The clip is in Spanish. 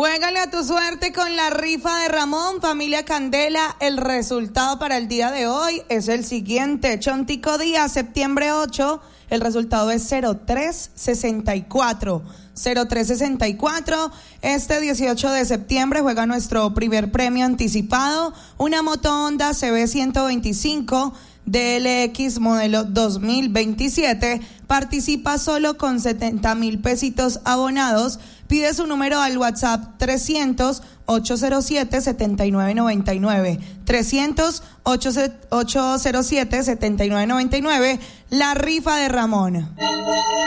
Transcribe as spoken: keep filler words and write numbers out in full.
Juégale a tu suerte con la rifa de Ramón, familia Candela. El resultado para el día de hoy es el siguiente. Chontico Día, septiembre ocho. El resultado es cero tres sesenta y cuatro. cero tres sesenta y cuatro. Este dieciocho de septiembre juega nuestro primer premio anticipado. Una moto Honda C B ciento veinticinco D L X modelo dos mil veintisiete. Participa solo con setenta mil pesitos abonados. Pide su número al WhatsApp trescientos, ochocientos siete, setenta y nueve noventa y nueve. trescientos, ochocientos siete, setenta y nueve noventa y nueve. La rifa de Ramón.